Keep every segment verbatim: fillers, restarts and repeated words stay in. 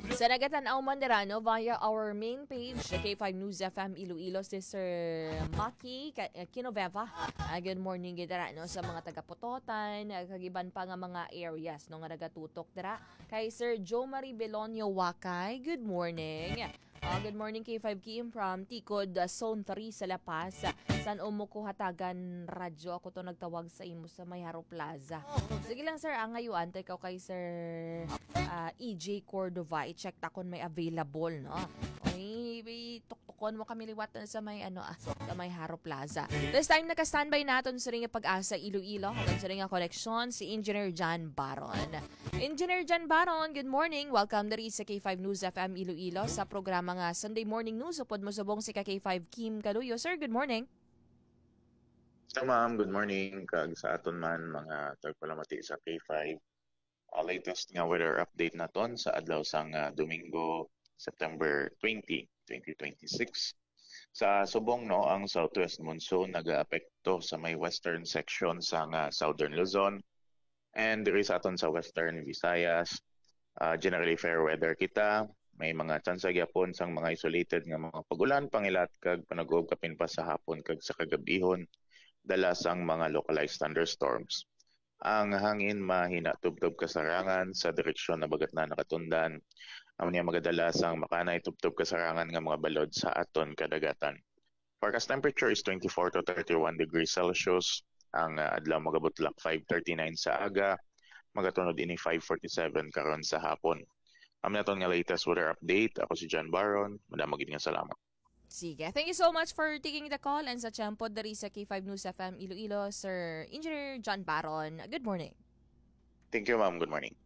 Sa Nagatan-aw Mandarano via our main page, K five News F M Iloilo, si Sir Maki Ka- eh, Kinoveva. Ah, good morning gidara no sa mga taga-Putotan, ah, kagiban pa nga mga areas no nga nagatutok dira. Kay Sir Joe Marie Belonio Wakay, good morning. Ah, good morning K five Kim from Tikod, uh, Zone three sa La Paz. San umuko hatagan radyo ako to nagtawag sa imo sa Mayharo Plaza. Sige lang sir, ang ngayon tay ka kay Sir uh, E J Cordova, i-check ta kung may available no. Oy, may tuktukon mo kami liwat na sa may ano ah, sa Mayharo Plaza. This time naka-standby naton sa ring Pag-asa Iloilo, hanggang sa ring connection si Engineer John Baron. Engineer John Baron, good morning. Welcome diri sa K five News F M Iloilo sa programa nga Sunday Morning News. Upod mo subong si K five Kim Kaluyo. Sir, good morning. So ma'am, good morning. Kag sa aton man mga tagpalamati sa K five. Uh, latest nga weather update naton sa adlaw sang uh, Domingo, September twentieth, twenty twenty-six. Sa subong no, ang southwest monsoon nagaapekto sa may western section sa uh, southern Luzon and diri sa aton sa western Visayas. Uh, generally fair weather kita. May mga tsansa gyapon sang mga isolated nga mga pagulan pangilat kag panag-uog kapin pa sa hapon kag sa kagabihon dala sang mga localized thunderstorms. Ang hangin mahina tubtob kasarangan sa direksyon na bagat na nakatundan. Amo niya magadala sang makanay tubtob kasarangan nga mga balod sa aton kadagatan. Forecast temperature is twenty-four to thirty-one degrees Celsius. Ang uh, adlaw magabutlak five thirty-nine sa aga, magatunod ini five forty-seven karon sa hapon. Amo naton nga latest weather update. Ako si John Baron. Madamag nga salamat. Sige. Thank you so much for taking the call and sa tiyempo dari sa K five News F M Iloilo, Sir Engineer John Baron. Good morning. Thank you, ma'am. Good morning.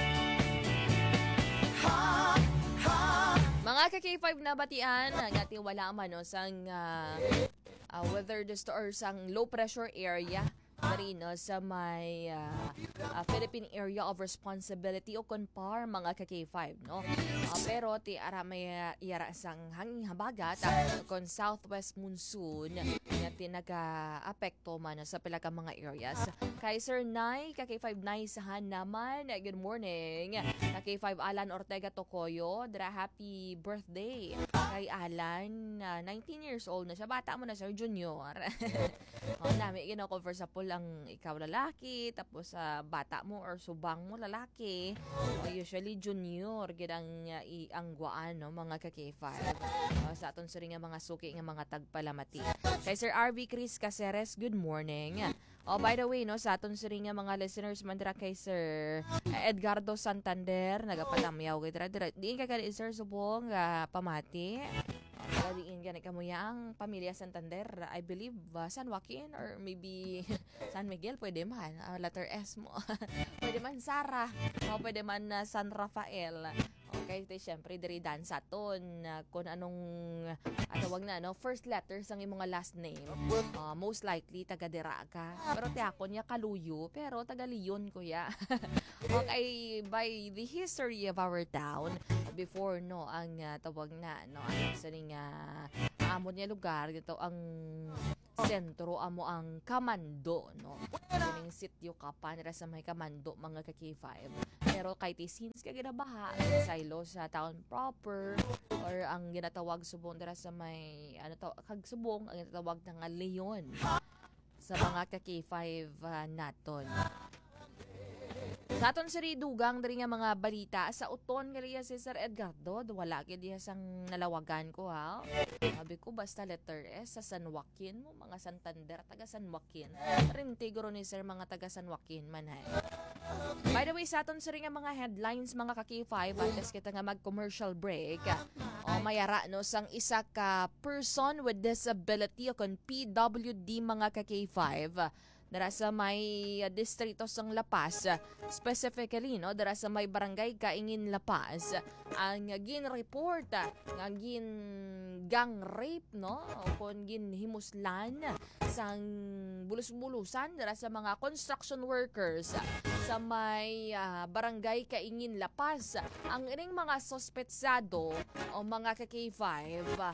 Mga ka-K five na batian, nga wala man no, sang uh, uh, weather distor sang low pressure area dari no sa may uh, uh, Philippine Area of Responsibility o CONPAR mga ka-K five no. Uh, pero ti ara may uh, iyara sang hanging habagat uh, kon southwest monsoon nga tinaga-apekto man sa pila ka mga areas. Kay Sir Nay, ka-K five Nay sahan naman. Good morning. Ka-K five Alan Ortega Tocoyo, dra happy birthday. Kay Alan, uh, nineteen years old na siya. Bata mo na Sir Junior. Oh, nami gino-cover sa pool ang ikaw lalaki, tapos sa uh, bata mo or subang mo lalaki. Uh, usually junior gid ang uh, iangguan no mga ka-K five. Uh, sa aton suri nga mga suki nga mga tagpalamati. Kay Sir R V Chris Caceres, good morning. Oh, by the way, no, sa aton suri nga mga listeners man dira kay Sir Edgardo Santander, nagapatamyaw kay dira dira. Diin ka kani Sir subong uh, pamati. Uh, diin ka kamo yang pamilya Santander, I believe uh, San Joaquin or maybe San Miguel, pwede man uh, letter S mo. Pwede man Sara, o pwede man uh, San Rafael. Okay, ito syempre diri dansa ton uh, kung anong atawag na no first letters ang imong last name. Uh, most likely taga dira ka. Pero ti ako niya Kaluyo, pero taga Leon kuya. Okay, by the history of our town before no ang uh, tawag na no ang sa nga uh, amo niya lugar dito ang sentro amo ang Kamando no. Kining sitio kapan ra sa may Kamando mga ka-K five. Pero kay Tisins ka ginabaha sa silo sa town proper or ang ginatawag subong dira sa may ano to kag subong ang ginatawag na nga Leon sa mga ka-K five uh, naton. Sa aton siri dugang diri nga mga balita sa uton gali si Sir Edgardo, wala gid diha sang nalawagan ko ha. Sabi ko basta letter S sa San Joaquin mo mga Santander taga San Joaquin. Rintiguro ni Sir mga taga San Joaquin man hay. By the way, sa aton siri nga mga headlines mga ka-K five antes kita nga mag-commercial break. O mayara no sang isa ka person with disability o kon P W D mga ka-K five. Dara sa may uh, distrito sang La Paz, specifically no dara sa may barangay Kaingin La Paz, ang uh, gin report uh, nga gin gang rape no o kon gin himuslan sang bulus-bulusan dara sa mga construction workers uh, sa may uh, barangay Kaingin La Paz. Ang ining mga sospetsado o mga ka-K five uh,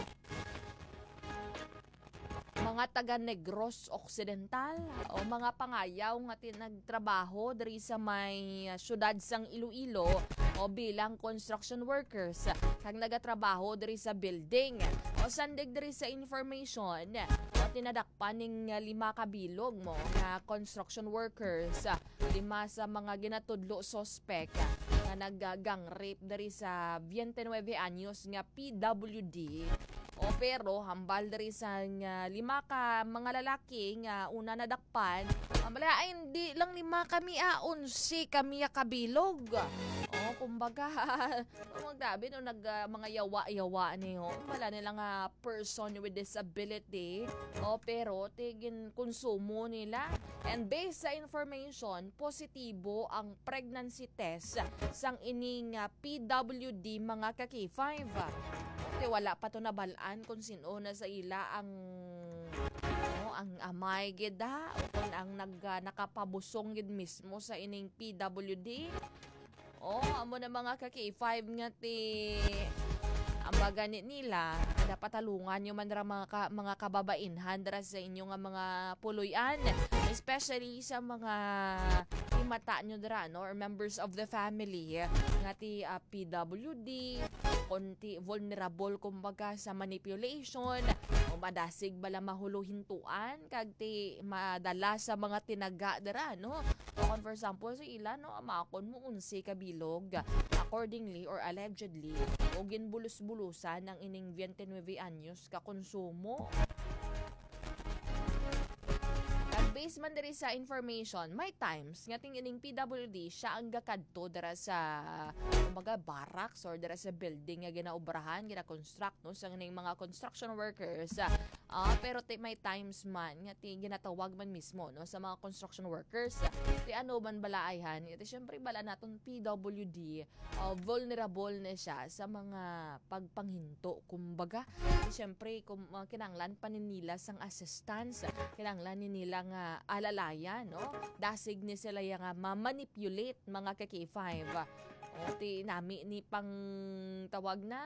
mga taga Negros Occidental o mga pangayaw nga tinagtrabaho diri sa may uh, syudad sang Iloilo o o bilang construction workers kag nagatrabaho diri sa building. O sandig diri sa information, o tinadakpan ning lima ka bilog mo nga construction workers, lima sa mga ginatudlo suspect nga nag-gang rape diri sa twenty-nine anyos nga P W D. O pero hambal diri sa nga lima ka mga lalaki nga una nadakpan, ambala ay hindi lang lima kami a onse kami kabilog. O kumbaga magdabi no nag uh, mga yawa-yawa niyo. Wala nila nga person with disability. O pero tigin konsumo nila. And based sa information, positibo ang pregnancy test sang ining uh, P W D mga ka-K five. Okay, wala pa to nabalaan kung sino na sa ila ang ano, ang amay gid ha o kung ang nag uh, nakapabusong gid mismo sa ining P W D. Oh, amo na mga ka-K five nga ti ang bagani nila dapat talungan nyo man ra mga, ka, mga kababainhan dara sa inyo nga mga puloy-an, especially sa mga mata nyo dara no or members of the family nga ti uh, P W D konti vulnerable kumbaga sa manipulation o madasig bala mahuluhintuan kag ti madala sa mga tinaga dara no o for example sa ila no amakon mo unsi kabilog accordingly or allegedly o ginbulus-bulusan ng ining twenty-nine anyos ka konsumo. Based man diri sa information, may times nga ting ining P W D siya ang gakadto dara sa kumbaga barracks or dara sa building nga ginaubrahan, gina-construct no sa ining mga construction workers. Uh, pero ti, may times man nga ti ginatawag man mismo no sa mga construction workers. Ti ano man balaayhan, iti syempre bala naton P W D uh, vulnerable na siya sa mga pagpanghinto kumbaga. Ti syempre kum, uh, kinanglan pa nila sang assistance, kinanglan ni nila nga alalayan, no? Dasig ni sila yung nga ma-manipulate mga ka-K five. O, ti nami ni pang tawag na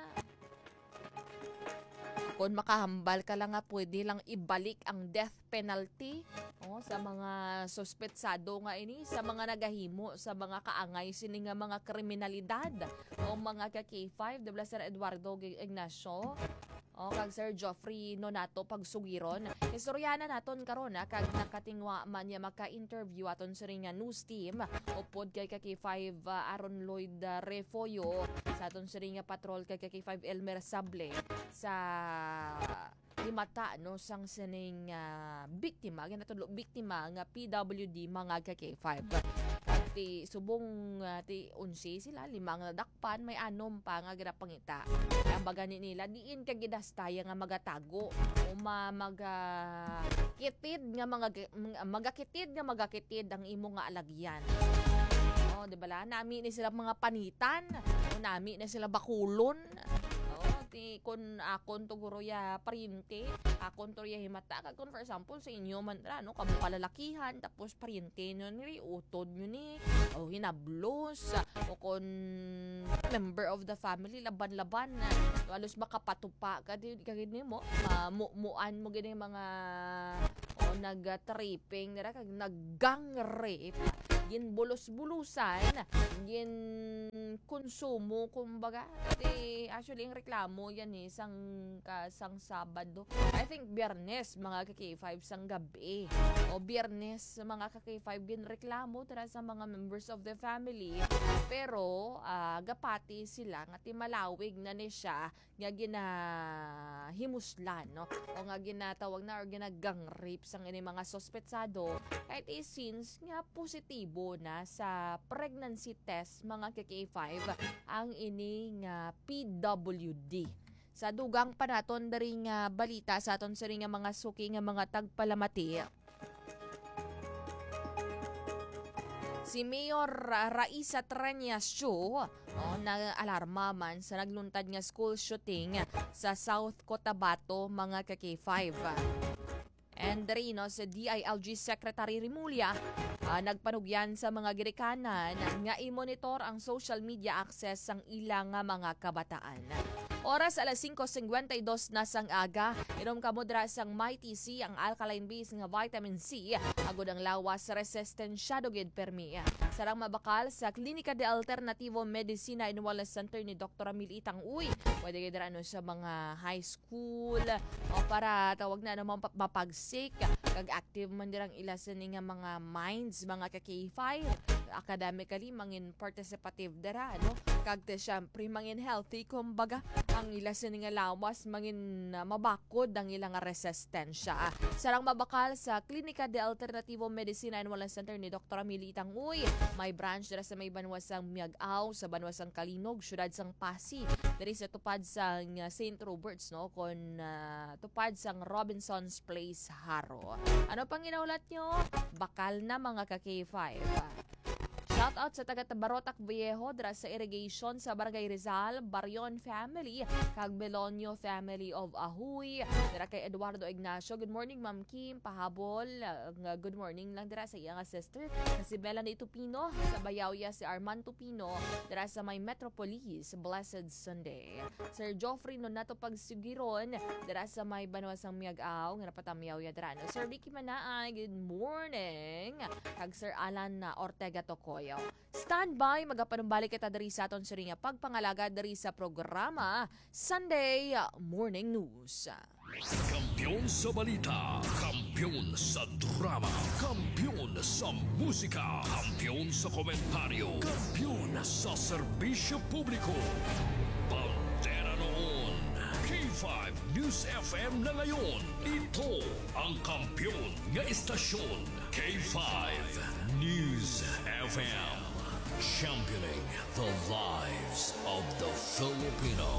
kung makahambal ka lang nga pwede lang ibalik ang death penalty o, sa mga suspetsado nga ini, sa mga nagahimo, sa mga kaangay sini nga mga kriminalidad o mga ka-K five, diba Sir Eduardo Ignacio? O kag Sir Geoffrey Nonato pagsugiron. Istoryana naton karon na kag nakatingwa man niya maka-interview aton sa ring news team upod kay K five uh, Aaron Lloyd uh, Refoyo sa aton sa ring patrol kay K five Elmer Sable sa limata no sang sining uh, biktima ginatudlo biktima nga P W D mga K five. Ti subong uh, ti unsi sila limang nadakpan may anom pa nga ginapangita ang bagani nila diin ka gidastaya nga magatago o ma maga kitid nga mga magakitid nga magakitid ang imo nga alagyan. Oh, di ba la nami ni sila mga panitan o nami na sila bakulon. Ti kun akon to guro ya parinte akon to ya himata kag kun for example sa inyo man ano kamo kalalakihan tapos parinte no ni utod nyo ni o hinablos o kun member of the family laban-laban na halos makapatupa kadi kagid nimo mamuan mo gid mga o nag-tripping dira kag nag-gang rape gin bulos-bulusan gin konsumo kumbaga iti actually ang reklamo yan eh sang kasang Sabado I think Biyernes mga ka-K five sang gabi o Biyernes mga ka-K five gin reklamo tara sa mga members of the family pero uh, gapati sila nga ti malawig na ni siya nga ginahimuslan no o nga ginatawag na or ginagang rape sang ini mga suspetsado kahit eh, since nga positibo na sa pregnancy test mga ka-K five ang ining uh, P W D. Sa dugang pa naton daring uh, balita sa aton sa ring mga suki nga mga tagpalamati. Si Mayor Raisa Treñas Chu oh, na-alarma man sa nagluntad nga school shooting sa South Cotabato mga ka-K five. And rino sa D I L G Secretary Rimulya uh, nagpanugyan sa mga girikanan nga i-monitor ang social media access sang ilang mga kabataan. Oras alas singko singkwenta y dos na sang aga. Inom ka mo dra sang Mighty C ang alkaline base nga vitamin C agud ang lawas resistensya gid permi. Sarang mabakal sa Klinika de Alternativo Medicina and Wellness Center ni Doctor Amil Itang Uy. Pwede gid ra ano sa mga high school o para tawag na naman mapagsik kag active man dirang ila sa nga mga minds mga ka K five academically mangin participative dira no kag te syempre mangin healthy kumbaga ang ila sa nga lawas mangin uh, mabakod ang ilang resistensya. Sarang mabakal sa Klinika de Alternativo Medicina and Wellness Center ni Doctor Amil Itang Uy. May branch dira sa may banwasang Miag-Aw, sa banwasang Kalinog, syudad sang Pasig. Diri sa tupad sang uh, Saint Roberts no kon uh, tupad sang Robinson's Place Haro. Ano pang ginaulat nyo? Bakal na mga ka K five. Shout out sa taga Tabarotac Viejo dra sa irrigation sa Barangay Rizal, Baryon family, kag Belonio family of Ahoy. Dira kay Eduardo Ignacio. Good morning Ma'am Kim, pahabol. Uh, good morning lang dira sa iyang sister si Melanie Tupino, sa Bayawya si Arman Tupino, dira sa may Metropolis. Blessed Sunday. Sir Joffrey Nonato Pagsugiron, dira sa may Banwasang Miag-Aw, nga napatamiyawya dira. No? Sir Vicky Manaay, good morning. Kag Sir Alan na Ortega Tokoy. Stand by, magapanumbalik kita dari sa aton sa ringa pagpangalaga dari sa programa Sunday Morning News. Kampiyon sa balita, kampiyon sa drama, kampiyon sa musika, kampiyon sa komentaryo, kampiyon sa serbisyo publiko. Bandera noon, K five News F M na ngayon. Ito ang kampiyon nga istasyon, K five News F M. Championing the lives of the Filipino.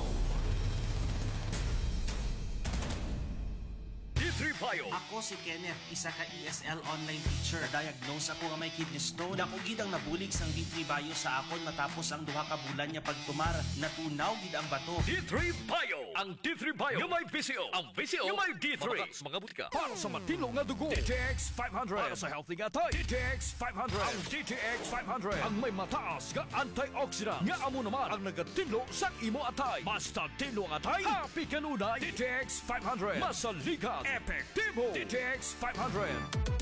D three Bio. Ako si Kenneth, isa ka E S L online teacher. Diagnose ako nga may kidney stone. Dako gid ang nabulig sang D three Bio sa akon matapos ang duha ka bulan niya pagtumar. Natunaw gid ang bato. D three Bio. Ang D three Bio yung may V C O. Ang V C O yung may D three. Mamatak sa mga butika. Para sa matino nga dugo. D T X five hundred. Para sa healthy nga tayo. D T X five hundred. Ang D T X five hundred. Ang may mataas nga antioxidant. Nga amo naman ang nagatinlo sa imo atay. Basta tinlo ang atay. Happy kanunay. D T X five hundred. Masaligan. Epektibo. D T X five hundred.